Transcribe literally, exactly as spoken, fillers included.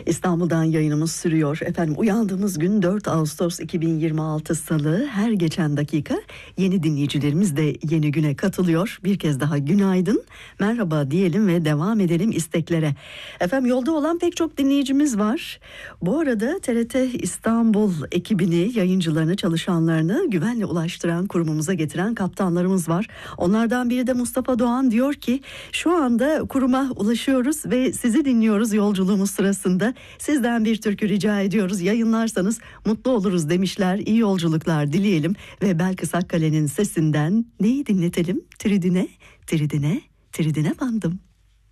İstanbul'dan yayınımız sürüyor. Efendim uyandığımız gün dört Ağustos iki bin yirmi altı Salı. Her geçen dakika yeni dinleyicilerimiz de yeni güne katılıyor. Bir kez daha günaydın, merhaba diyelim ve devam edelim isteklere. Efendim yolda olan pek çok dinleyicimiz var. Bu arada T R T İstanbul ekibini, yayıncılarını, çalışanlarını güvenle ulaştıran, kurumumuza getiren kaptanlarımız var. Onlardan biri de Mustafa Doğan, diyor ki şu anda kuruma ulaşıyoruz ve sizi dinliyoruz yolculuğumuz sırasında. Sizden bir türkü rica ediyoruz, yayınlarsanız mutlu oluruz demişler. İyi yolculuklar dileyelim ve Belkıs Akkale'nin sesinden neyi dinletelim? Tridine, tridine, tridine bandım.